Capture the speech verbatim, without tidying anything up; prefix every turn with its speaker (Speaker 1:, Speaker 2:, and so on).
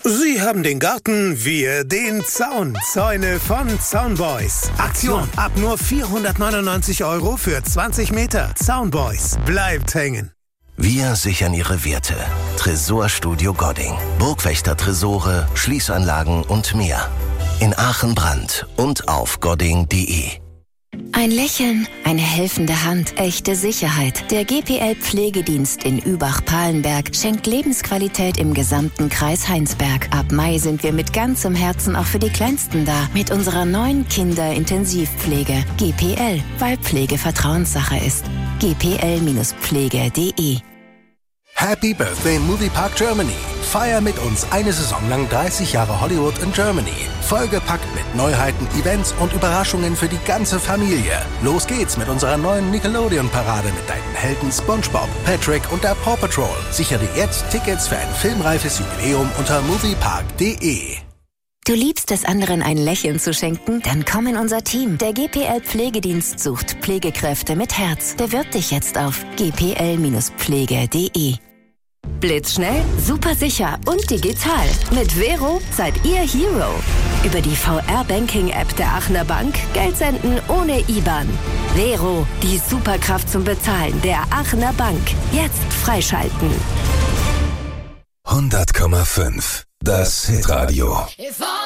Speaker 1: Sie haben den Garten, wir den Zaun. Zäune von Zaunboys. Aktion ab nur vierhundertneunundneunzig Euro für zwanzig Meter. Zaunboys. Bleibt hängen.
Speaker 2: Wir sichern Ihre Werte. Tresorstudio Godding. Burgwächter-Tresore, Schließanlagen und mehr. In Aachen-Brand und auf godding punkt de.
Speaker 3: Ein Lächeln, eine helfende Hand, echte Sicherheit. Der G P L-Pflegedienst in Übach-Palenberg schenkt Lebensqualität im gesamten Kreis Heinsberg. Ab Mai sind wir mit ganzem Herzen auch für die Kleinsten da. Mit unserer neuen Kinderintensivpflege. G P L, weil Pflege Vertrauenssache ist. g p l pflege punkt de.
Speaker 4: Happy Birthday Moviepark Germany. Feier mit uns eine Saison lang dreißig Jahre Hollywood in Germany. Vollgepackt mit Neuheiten, Events und Überraschungen für die ganze Familie. Los geht's mit unserer neuen Nickelodeon-Parade mit deinen Helden SpongeBob, Patrick und der Paw Patrol. Sichere jetzt Tickets für ein filmreifes Jubiläum unter moviepark punkt de.
Speaker 3: Du liebst es, anderen ein Lächeln zu schenken? Dann komm in unser Team. Der G P L-Pflegedienst sucht Pflegekräfte mit Herz. Bewirb dich jetzt auf g p l pflege punkt de.
Speaker 5: Blitzschnell, super sicher und digital. Mit Vero seid ihr Hero. Über die V R-Banking-App der Aachener Bank Geld senden ohne I B A N. Vero, die Superkraft zum Bezahlen der Aachener Bank. Jetzt freischalten.
Speaker 6: hundert Komma fünf. Das Hitradio.